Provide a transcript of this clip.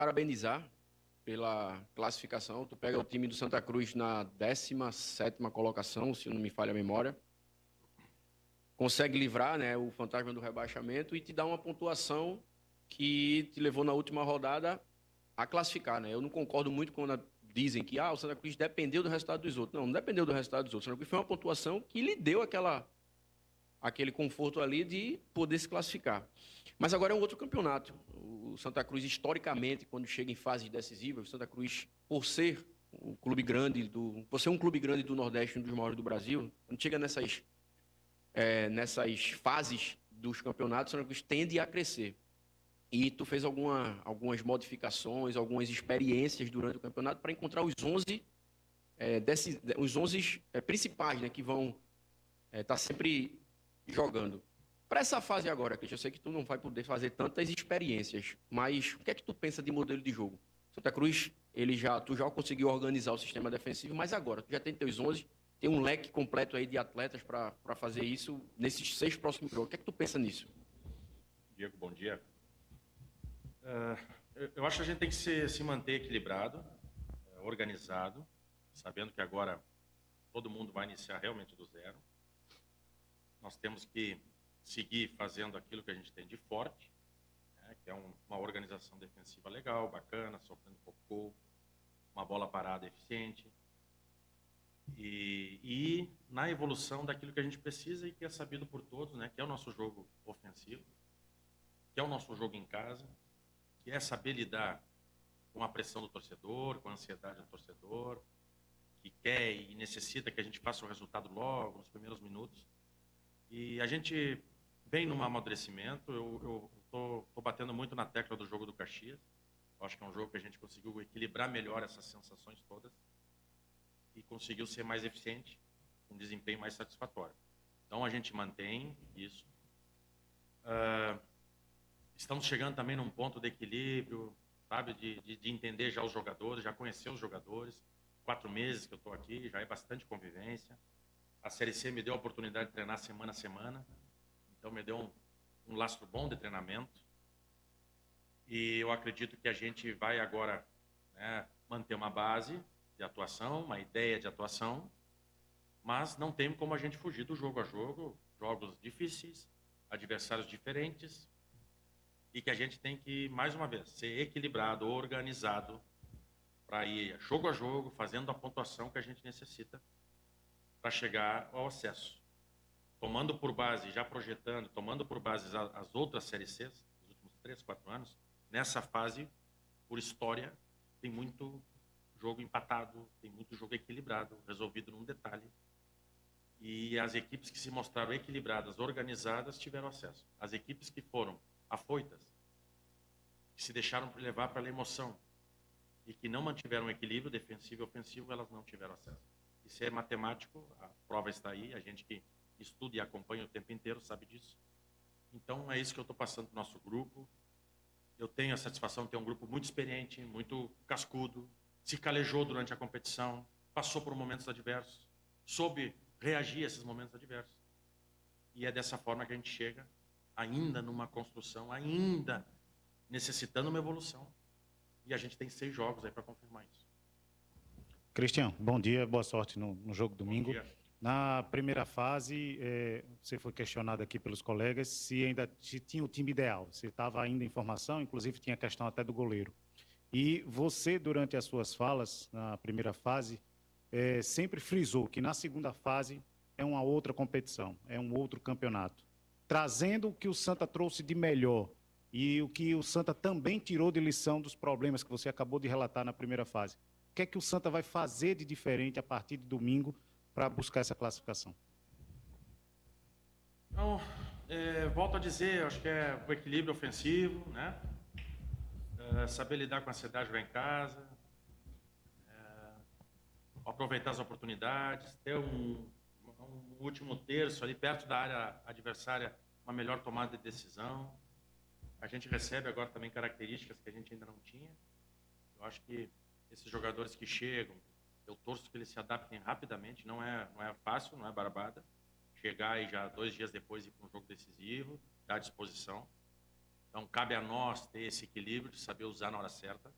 parabenizar pela classificação. Tu pega o time do Santa Cruz na 17ª colocação, se não me falha a memória. Consegue livrar, né, o fantasma do rebaixamento e te dá uma pontuação que te levou na última rodada a classificar, né? Eu não concordo muito quando dizem que o Santa Cruz dependeu do resultado dos outros. Não, não dependeu do resultado dos outros. O Santa Cruz foi uma pontuação que lhe deu aquele conforto ali de poder se classificar. Mas agora é um outro campeonato. O Santa Cruz, historicamente, quando chega em fases decisivas, o Santa Cruz, por ser um clube grande por ser um clube grande do Nordeste, um dos maiores do Brasil, quando chega nessas fases dos campeonatos, o Santa Cruz tende a crescer. E tu fez algumas modificações, algumas experiências durante o campeonato para encontrar os 11 principais, né, que vão estar sempre jogando. Para essa fase agora, Cristian, eu sei que tu não vai poder fazer tantas experiências, mas o que é que tu pensa de modelo de jogo? Santa Cruz, tu já conseguiu organizar o sistema defensivo, mas agora, tu já tem teus 11, tem um leque completo aí de atletas para fazer isso nesses 6 próximos jogos. O que é que tu pensa nisso? Diego, bom dia. Eu acho que a gente tem que se manter equilibrado, organizado, sabendo que agora todo mundo vai iniciar realmente do zero. Nós temos que seguir fazendo aquilo que a gente tem de forte, né, que é uma organização defensiva legal, bacana, sofrendo pouco gol, uma bola parada eficiente. E na evolução daquilo que a gente precisa e que é sabido por todos, né, que é o nosso jogo ofensivo, que é o nosso jogo em casa, que é saber lidar com a pressão do torcedor, com a ansiedade do torcedor, que quer e necessita que a gente faça o resultado logo, nos primeiros minutos. E a gente vem num amadurecimento. Eu tô batendo muito na tecla do jogo do Caxias. Eu acho que é um jogo que a gente conseguiu equilibrar melhor essas sensações todas e conseguiu ser mais eficiente, com um desempenho mais satisfatório. Então a gente mantém isso. Estamos chegando também num ponto de equilíbrio, sabe, de entender já os jogadores, já conhecer os jogadores. 4 meses que eu estou aqui, já é bastante convivência. A Série C me deu a oportunidade de treinar semana a semana, então me deu um lastro bom de treinamento. E eu acredito que a gente vai agora, né, manter uma base de atuação, uma ideia de atuação, mas não tem como a gente fugir do jogo a jogo, jogos difíceis, adversários diferentes, e que a gente tem que, mais uma vez, ser equilibrado, organizado, para ir jogo a jogo, fazendo a pontuação que a gente necessita para chegar ao acesso. Tomando por base, já projetando, tomando por base as outras Séries C, nos últimos 3, 4 anos, nessa fase, por história, tem muito jogo empatado, tem muito jogo equilibrado, resolvido num detalhe. E as equipes que se mostraram equilibradas, organizadas, tiveram acesso. As equipes que foram afoitas, que se deixaram levar pela emoção e que não mantiveram equilíbrio defensivo e ofensivo, elas não tiveram acesso. Isso é matemático, a prova está aí, a gente que estuda e acompanha o tempo inteiro sabe disso. Então é isso que eu estou passando para o nosso grupo. Eu tenho a satisfação de ter um grupo muito experiente, muito cascudo, se calejou durante a competição, passou por momentos adversos, soube reagir a esses momentos adversos. E é dessa forma que a gente chega, ainda numa construção, ainda necessitando uma evolução. E a gente tem 6 jogos aí para confirmar isso. Cristian, bom dia, boa sorte no jogo domingo. Bom dia. Na primeira fase, você foi questionado aqui pelos colegas se ainda tinha o time ideal, se estava ainda em formação, inclusive tinha a questão até do goleiro. E você, durante as suas falas, na primeira fase, sempre frisou que na segunda fase é uma outra competição, é um outro campeonato. Trazendo o que o Santa trouxe de melhor e o que o Santa também tirou de lição dos problemas que você acabou de relatar na primeira fase. O que é que o Santa vai fazer de diferente a partir de domingo para buscar essa classificação? Então, volto a dizer, acho que é o equilíbrio ofensivo, né? Saber lidar com a ansiedade, jogar em casa, aproveitar as oportunidades, ter um último terço ali perto da área adversária, uma melhor tomada de decisão. A gente recebe agora também características que a gente ainda não tinha. Eu acho que esses jogadores que chegam, eu torço que eles se adaptem rapidamente, não é fácil, não é barbada. Chegar e já 2 dias depois ir para um jogo decisivo, dar disposição. Então, cabe a nós ter esse equilíbrio de saber usar na hora certa.